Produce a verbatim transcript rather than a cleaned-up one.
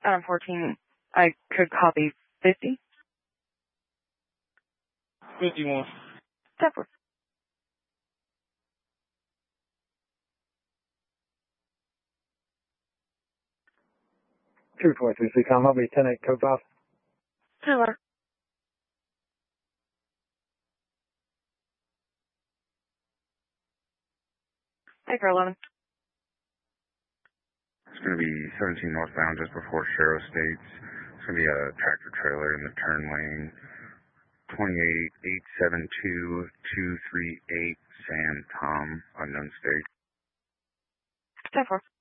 Um, fourteen, I could copy fifty. fifty-one. Separate. two four three three, com, I'll be ten eight, code five. Hello. Hey, for eleven. It's going to be seventeen northbound just before Sherrow Estates. It's going to be a tractor trailer in the turn lane. twenty-eight eight seven two two three eight Sam Tom, unknown state. Separate.